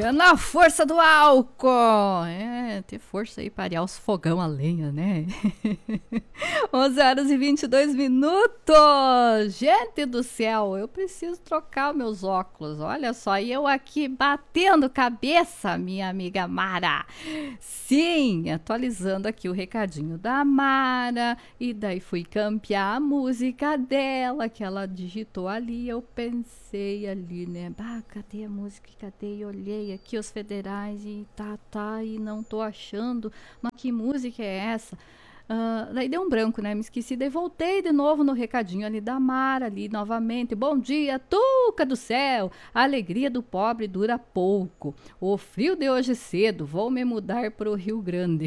Na força do álcool. Ter força aí para arear os fogão a lenha, né? 11h22. Gente do céu, eu preciso trocar os meus óculos. Olha só, e eu aqui batendo cabeça, minha amiga Mara. Sim, atualizando aqui o recadinho da Mara. E daí fui campear a música dela, que ela digitou ali. Eu pensei ali, né? Cadê a música? Cadê? Eu olhei aqui os federais e e não tô achando. Mas que música é essa? Daí deu um branco, né? Me esqueci, daí voltei de novo no recadinho ali da Mara, ali novamente. Bom dia, Tuca do céu! A alegria do pobre dura pouco. O frio de hoje cedo, vou me mudar pro Rio Grande.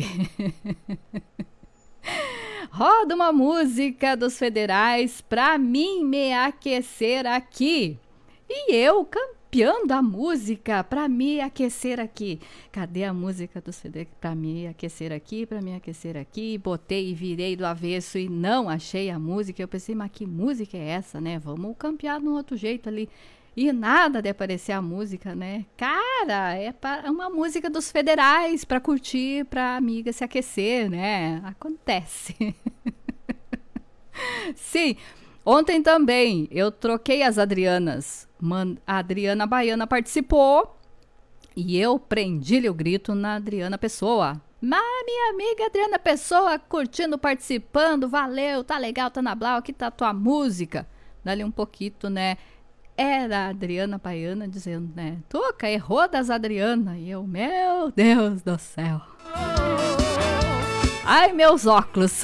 Roda uma música dos federais pra mim me aquecer aqui. E eu campeando a música pra me aquecer aqui. Cadê a música do CD pra me aquecer aqui, pra me aquecer aqui? Botei e virei do avesso e não achei a música. Eu pensei, mas que música é essa, né? Vamos campear de um outro jeito ali. E nada de aparecer a música, né? Cara, é uma música dos federais pra curtir, pra amiga se aquecer, né? Acontece. Sim. Ontem também eu troquei as Adrianas. A Adriana Baiana participou e eu prendi-lhe o grito na Adriana Pessoa. Minha amiga Adriana Pessoa curtindo, participando, valeu, tá legal, tá na blau, aqui tá a tua música. Dá-lhe um pouquinho, né? Era a Adriana Baiana dizendo, né? Tuca, errou das Adriana. E eu, meu Deus do céu. Ai, meus óculos.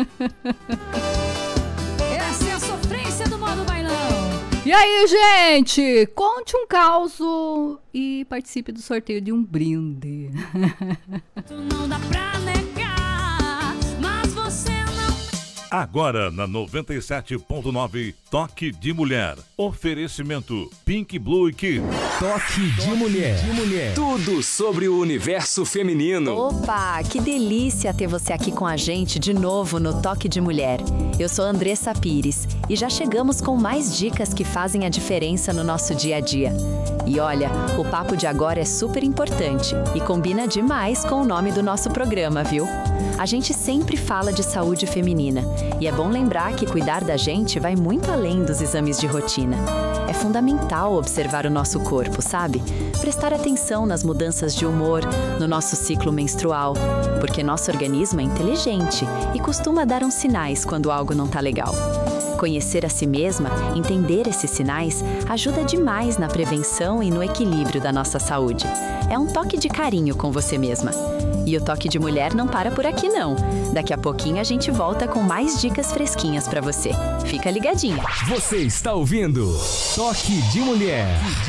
E aí, gente, conte um causo e participe do sorteio de um brinde. Não dá pra negar, mas você não... Agora na 97.9, Toque de Mulher. Oferecimento Pink Blue Kids. Toque de Mulher. Tudo sobre o universo feminino. Opa, que delícia ter você aqui com a gente de novo no Toque de Mulher. Eu sou Andressa Pires e já chegamos com mais dicas que fazem a diferença no nosso dia a dia. E olha, o papo de agora é super importante e combina demais com o nome do nosso programa, viu? A gente sempre fala de saúde feminina e é bom lembrar que cuidar da gente vai muito além dos exames de rotina. É fundamental observar o nosso corpo, sabe? Prestar atenção nas mudanças de humor, no nosso ciclo menstrual, porque nosso organismo é inteligente e costuma dar uns sinais quando algo não tá legal. Conhecer a si mesma, entender esses sinais, ajuda demais na prevenção e no equilíbrio da nossa saúde. É um toque de carinho com você mesma. E o Toque de Mulher não para por aqui, não. Daqui a pouquinho a gente volta com mais dicas fresquinhas pra você. Fica ligadinha. Você está ouvindo Toque de Mulher.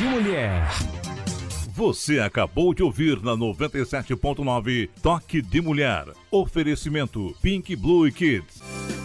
Você acabou de ouvir na 97.9, Toque de Mulher. Oferecimento Pink Blue Kids.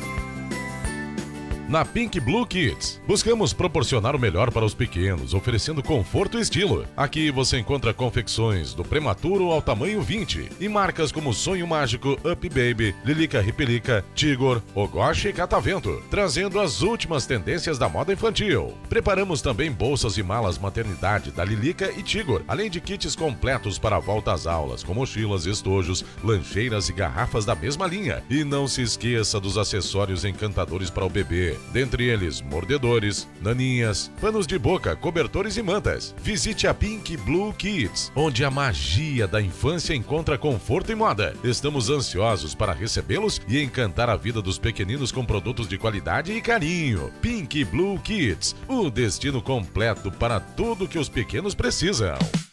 Na Pink Blue Kids, buscamos proporcionar o melhor para os pequenos, oferecendo conforto e estilo. Aqui você encontra confecções do prematuro ao tamanho 20 e marcas como Sonho Mágico, Up Baby, Lilica Ripelica, Tigor, Ogoshi e Catavento, trazendo as últimas tendências da moda infantil. Preparamos também bolsas e malas maternidade da Lilica e Tigor, além de kits completos para a volta às aulas, com mochilas, estojos, lancheiras e garrafas da mesma linha. E não se esqueça dos acessórios encantadores para o bebê. Dentre eles, mordedores, naninhas, panos de boca, cobertores e mantas. Visite a Pink Blue Kids, onde a magia da infância encontra conforto e moda. Estamos ansiosos para recebê-los e encantar a vida dos pequeninos com produtos de qualidade e carinho. Pink Blue Kids, o destino completo para tudo que os pequenos precisam.